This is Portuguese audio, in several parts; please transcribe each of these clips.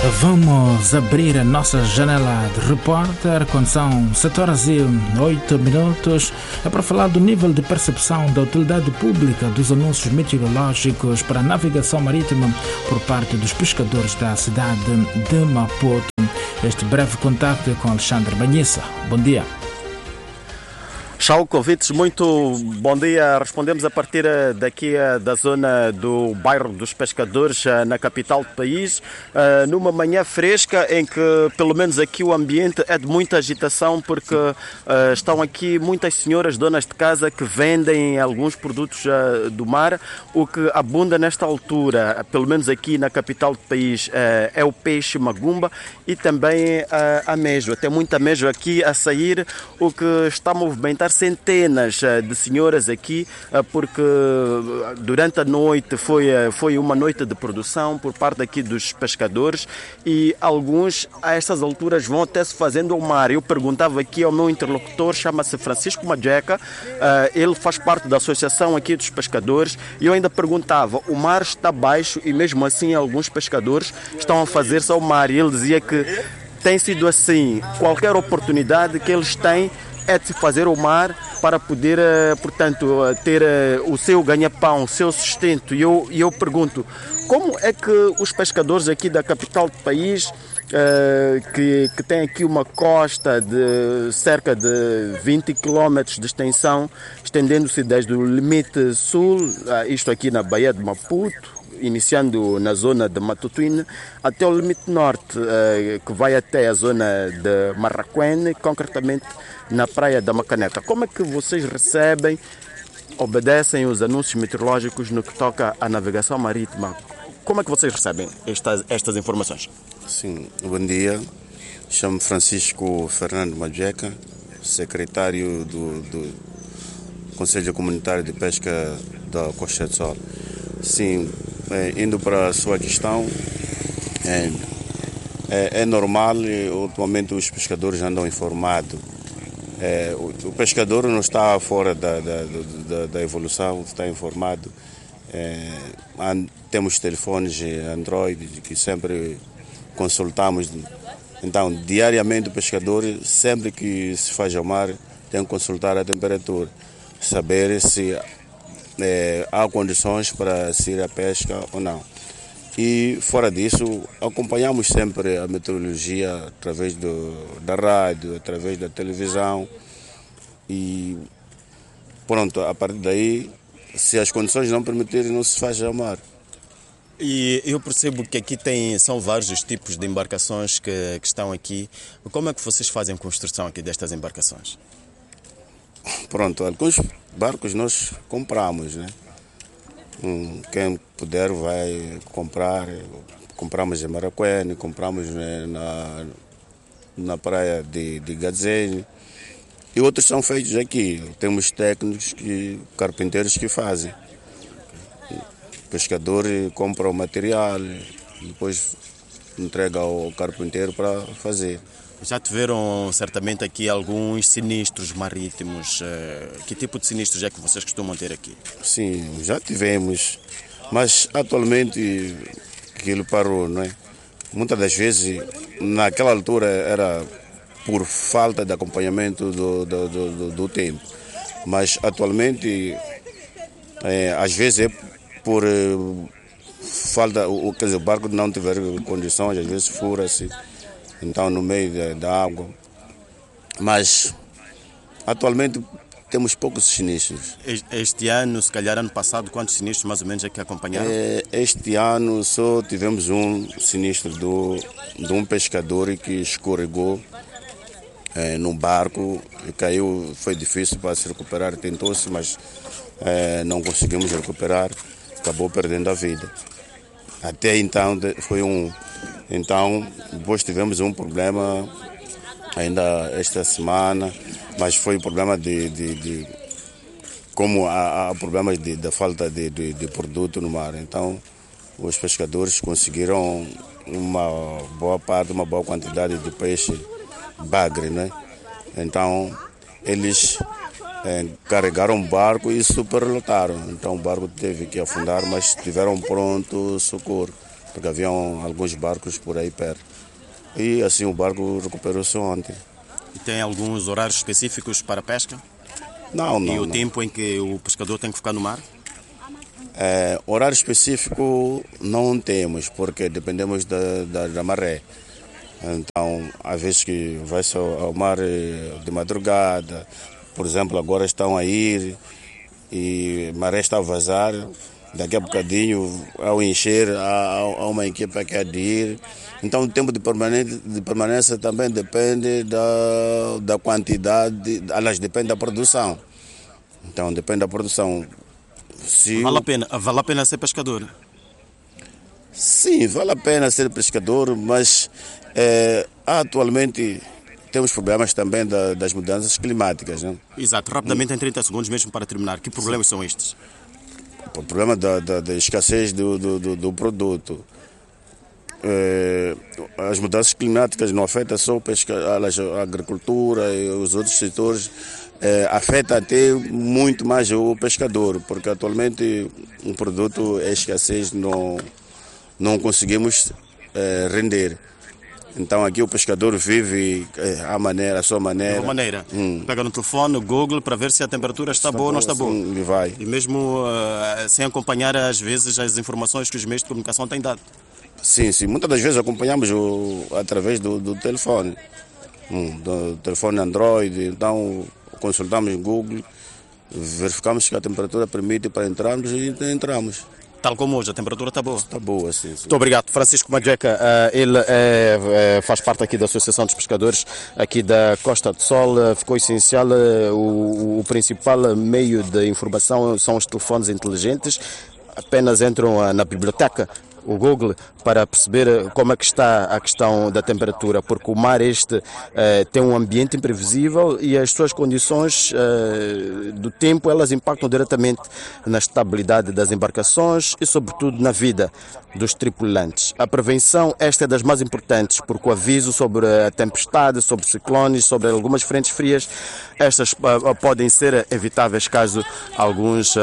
Vamos abrir a nossa janela de repórter quando são 7 horas e 8 minutos. É para falar do nível de percepção da utilidade pública dos anúncios meteorológicos para a navegação marítima por parte dos pescadores da cidade de Maputo. Este breve contacto é com Alexandre Banhissa. Bom dia. Tchau, convites, muito bom dia. Respondemos a partir daqui da zona do bairro dos Pescadores, na capital do país, numa manhã fresca em que, pelo menos aqui, o ambiente é de muita agitação, porque estão aqui muitas senhoras donas de casa que vendem alguns produtos do mar. O que abunda nesta altura, pelo menos aqui na capital do país, é o peixe magumba e também a ameijoa. Tem muita ameijoa aqui a sair, o que está a movimentar centenas de senhoras aqui, porque durante a noite foi uma noite de produção por parte aqui dos pescadores e alguns a estas alturas vão até se fazendo ao mar. Eu perguntava aqui ao meu interlocutor, chama-se Francisco Madjeca, ele faz parte da associação aqui dos pescadores, e eu ainda perguntava, o mar está baixo e mesmo assim alguns pescadores estão a fazer-se ao mar, e ele dizia que tem sido assim, qualquer oportunidade que eles têm é de se fazer ao mar para poder, portanto, ter o seu ganha-pão, o seu sustento. E eu pergunto, como é que os pescadores aqui da capital do país, que tem aqui uma costa de cerca de 20 km de extensão, estendendo-se desde o limite sul, isto aqui na Baía de Maputo, iniciando na zona de Matutuine, até o limite norte, que vai até a zona de Marraquene, concretamente na praia da Macaneca. Como é que vocês recebem, obedecem os anúncios meteorológicos no que toca à navegação marítima? Como é que vocês recebem estas informações? Sim, bom dia. Chamo-me Francisco Fernando Madjeca, secretário do Conselho Comunitário de Pesca da Costa do Sol. Sim, indo para a sua questão, é normal, ultimamente os pescadores andam informados. O pescador não está fora da evolução, está informado. Temos telefones Android que sempre consultamos. Então, diariamente o pescador, sempre que se faz ao mar, tem que consultar a temperatura, saber se há condições para se ir à pesca ou não. E fora disso, acompanhamos sempre a meteorologia através da rádio, através da televisão, e pronto, a partir daí, se as condições não permitirem, não se faz ao mar. E eu percebo que aqui são vários os tipos de embarcações que estão aqui. Como é que vocês fazem a construção aqui destas embarcações? Pronto, alguns barcos nós compramos, né? Quem puder vai comprar. Compramos em Maracuene, compramos na praia de Gazenha, e outros são feitos aqui. Temos técnicos, carpinteiros que fazem. O pescador compra o material, depois entrega ao carpinteiro para fazer. Já tiveram certamente aqui alguns sinistros marítimos. Que tipo de sinistros é que vocês costumam ter aqui? Sim, já tivemos, mas atualmente aquilo parou, não é? Muitas das vezes, naquela altura, era por falta de acompanhamento do tempo, mas atualmente, às vezes é por falta, quer dizer, o barco não tiver condições, às vezes fura-se. Então, no meio da água. Mas, atualmente, temos poucos sinistros. Este ano, se calhar ano passado, quantos sinistros mais ou menos é que acompanharam? Este ano só tivemos um sinistro de um pescador que escorregou num barco e caiu. Foi difícil para se recuperar, tentou-se, mas não conseguimos recuperar, acabou perdendo a vida. Até então, foi um... Então, depois tivemos um problema ainda esta semana, mas foi um problema como há problemas da falta de produto no mar. Então, os pescadores conseguiram uma boa quantidade de peixe bagre, né? Então, eles carregaram o barco e superlotaram. Então, o barco teve que afundar, mas tiveram pronto socorro porque haviam alguns barcos por aí perto. E assim o barco recuperou-se ontem. E tem alguns horários específicos para a pesca? Não. E o tempo em que o pescador tem que ficar no mar? Horário específico não temos, porque dependemos da maré. Então, às vezes que vai-se ao mar de madrugada, por exemplo, agora estão a ir e a maré está a vazar, daqui a bocadinho, ao encher, há uma equipa que há de ir. Então, o tempo de permanência também depende da quantidade, aliás, depende da produção. Então, depende da produção. Vale a pena ser pescador? Sim, vale a pena ser pescador, mas atualmente temos problemas também das mudanças climáticas. Né? Exato, rapidamente em 30 segundos mesmo para terminar. Que problemas são estes? O problema da escassez do produto. As mudanças climáticas não afetam só a agricultura e os outros setores, afeta até muito mais o pescador, porque atualmente um produto é escassez, não conseguimos render. Então aqui o pescador vive a sua maneira. Pega no telefone, Google, para ver se a temperatura está boa ou não está boa. Sim, vai. E mesmo sem acompanhar às vezes as informações que os meios de comunicação têm dado. Sim, muitas das vezes acompanhamos através do telefone, do telefone Android. Então consultamos o Google, verificamos que a temperatura permite para entrarmos e entramos. Tal como hoje, a temperatura está boa? Está boa, sim. Muito obrigado. Francisco Madjeca, ele faz parte aqui da Associação dos Pescadores aqui da Costa do Sol. Ficou essencial, o principal meio de informação são os telefones inteligentes. Apenas entram na biblioteca, o Google, para perceber como é que está a questão da temperatura, porque o mar tem um ambiente imprevisível e as suas condições do tempo, elas impactam diretamente na estabilidade das embarcações e sobretudo na vida dos tripulantes. A prevenção, esta é das mais importantes, porque o aviso sobre a tempestade, sobre ciclones, sobre algumas frentes frias, estas podem ser evitáveis caso alguns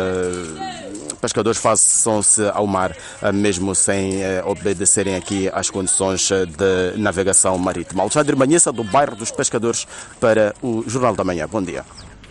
pescadores façam-se ao mar, mesmo sem obedecerem aqui às condições de navegação marítima. Alexandre Manhissa, do bairro dos Pescadores, para o Jornal da Manhã. Bom dia.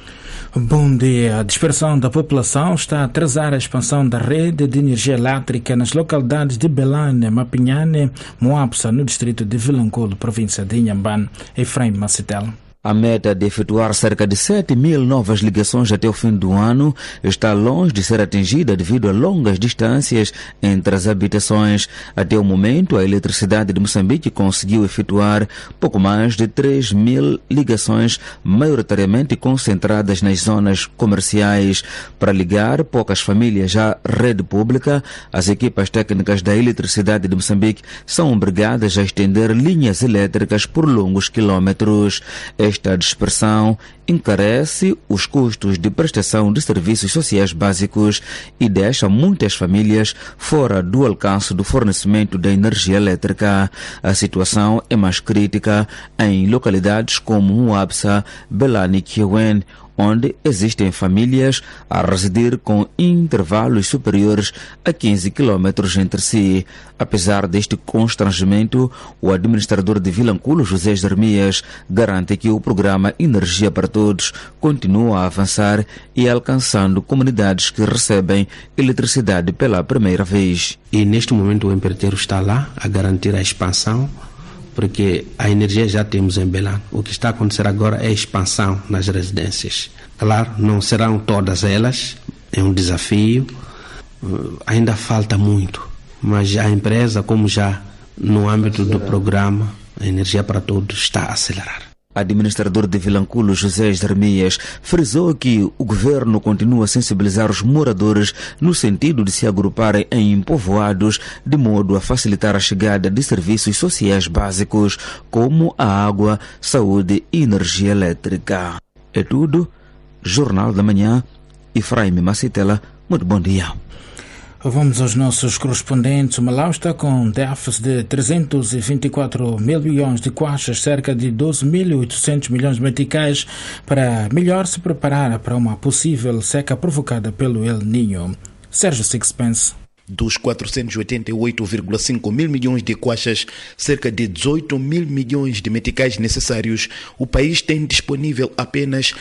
Bom dia. A dispersão da população está a atrasar a expansão da rede de energia elétrica nas localidades de Belane, Mapinhane, Moapsa, no distrito de Vilanculo, província de Inhambane. Efraim Macitela. A meta de efetuar cerca de 7.000 novas ligações até o fim do ano está longe de ser atingida devido a longas distâncias entre as habitações. Até o momento, a Eletricidade de Moçambique conseguiu efetuar pouco mais de 3.000 ligações, maioritariamente concentradas nas zonas comerciais. Para ligar poucas famílias à rede pública, as equipas técnicas da Eletricidade de Moçambique são obrigadas a estender linhas elétricas por longos quilómetros. Esta dispersão encarece os custos de prestação de serviços sociais básicos e deixa muitas famílias fora do alcance do fornecimento da energia elétrica. A situação é mais crítica em localidades como Moapsa, Belane e Kiwen, onde existem famílias a residir com intervalos superiores a 15 quilómetros entre si. Apesar deste constrangimento, o administrador de Vilanculo, José Jeremias, garante que o programa Energia para Todos continua a avançar e alcançando comunidades que recebem eletricidade pela primeira vez. E neste momento o empreiteiro está lá a garantir a expansão, porque a energia já temos em Belém. O que está a acontecer agora é a expansão nas residências. Claro, não serão todas elas, é um desafio, ainda falta muito, mas a empresa, como já no âmbito do programa a Energia para Todos, está a acelerar. Administrador de Vilanculo, José Jeremias, frisou que o governo continua a sensibilizar os moradores no sentido de se agruparem em povoados de modo a facilitar a chegada de serviços sociais básicos como a água, saúde e energia elétrica. É tudo. Jornal da Manhã, Efraim Macitela, muito bom dia. Vamos aos nossos correspondentes. O Malau está com déficit de 324 mil milhões de kwacha, cerca de 12.800 milhões de meticais, para melhor se preparar para uma possível seca provocada pelo El Niño. Sérgio Sixpence. Dos 488,5 mil milhões de kwachas, cerca de 18 mil milhões de meticais necessários, o país tem disponível apenas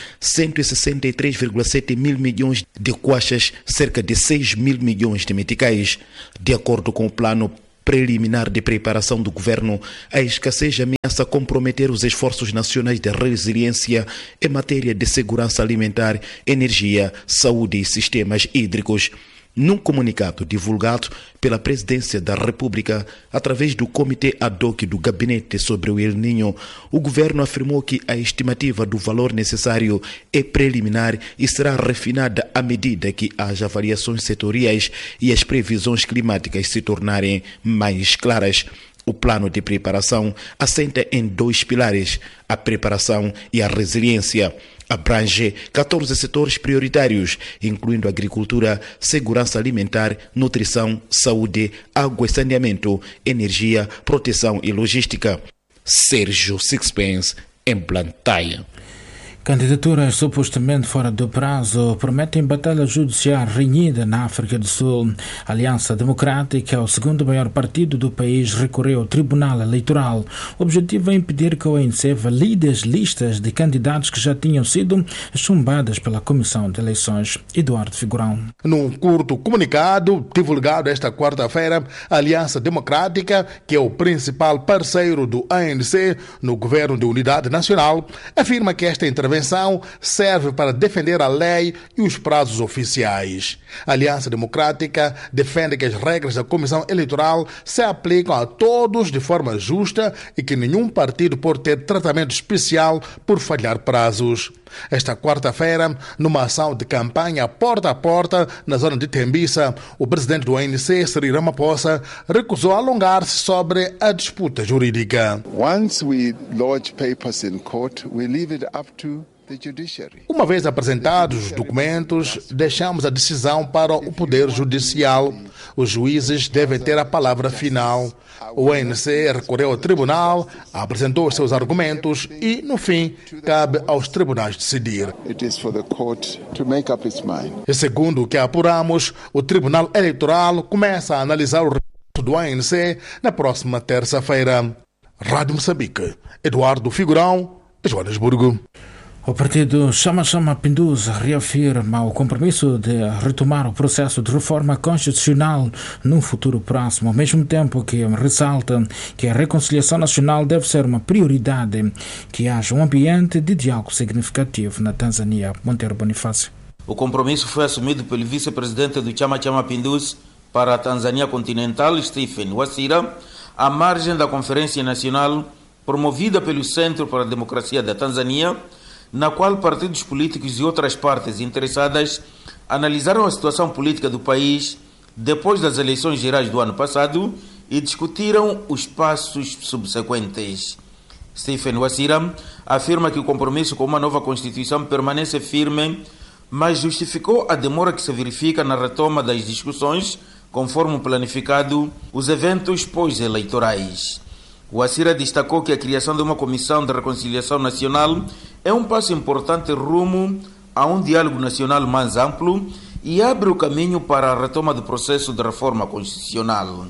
163,7 mil milhões de kwachas, cerca de 6 mil milhões de meticais. De acordo com o plano preliminar de preparação do governo, a escassez ameaça comprometer os esforços nacionais de resiliência em matéria de segurança alimentar, energia, saúde e sistemas hídricos. Num comunicado divulgado pela Presidência da República, através do Comitê Ad Hoc do Gabinete sobre o El Niño, o governo afirmou que a estimativa do valor necessário é preliminar e será refinada à medida que as avaliações setoriais e as previsões climáticas se tornarem mais claras. O plano de preparação assenta em 2 pilares, a preparação e a resiliência. Abrange 14 setores prioritários, incluindo agricultura, segurança alimentar, nutrição, saúde, água e saneamento, energia, proteção e logística. Sérgio Sixpence, em Blantyre. Candidaturas supostamente fora do prazo prometem batalha judicial renhida na África do Sul. A Aliança Democrática, o segundo maior partido do país, recorreu ao Tribunal Eleitoral. O objetivo é impedir que a ONC valide as listas de candidatos que já tinham sido chumbadas pela Comissão de Eleições. Eduardo Figurão. Num curto comunicado divulgado esta quarta-feira, a Aliança Democrática, que é o principal parceiro do ANC no Governo de Unidade Nacional, afirma que esta intervenção serve para defender a lei e os prazos oficiais. A Aliança Democrática defende que as regras da Comissão Eleitoral se aplicam a todos de forma justa e que nenhum partido pode ter tratamento especial por falhar prazos. Esta quarta-feira, numa ação de campanha porta a porta na zona de Tembisa, o presidente do ANC, Cyril Ramaphosa, recusou alongar-se sobre a disputa jurídica. Once we lodge papers in court, we leave it up to the judiciary. Uma vez apresentados os documentos, deixamos a decisão para o Poder Judicial. Os juízes devem ter a palavra final. O ANC recorreu ao tribunal, apresentou os seus argumentos e, no fim, cabe aos tribunais decidir. It is for the court to make up its mind. E segundo o que apuramos, o Tribunal Eleitoral começa a analisar o recurso do ANC na próxima terça-feira. Rádio Moçambique, Eduardo Figurão, de Joanesburgo. O partido Chama Pindus reafirma o compromisso de retomar o processo de reforma constitucional num futuro próximo, ao mesmo tempo que ressalta que a reconciliação nacional deve ser uma prioridade, que haja um ambiente de diálogo significativo na Tanzânia. Monteiro Bonifácio. O compromisso foi assumido pelo vice-presidente do Chama Pindus para a Tanzânia continental, Stephen Wasira, à margem da Conferência Nacional promovida pelo Centro para a Democracia da Tanzânia, na qual partidos políticos e outras partes interessadas analisaram a situação política do país depois das eleições gerais do ano passado e discutiram os passos subsequentes. Stephen Wasira afirma que o compromisso com uma nova Constituição permanece firme, mas justificou a demora que se verifica na retoma das discussões, conforme planificado, os eventos pós-eleitorais. Wasira destacou que a criação de uma Comissão de Reconciliação Nacional é um passo importante rumo a um diálogo nacional mais amplo e abre o caminho para a retoma do processo de reforma constitucional.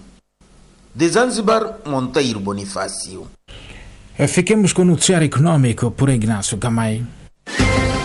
De Zanzibar, Monteiro Bonifácio. Fiquemos com o noticiário econômico por Ignácio Gamay.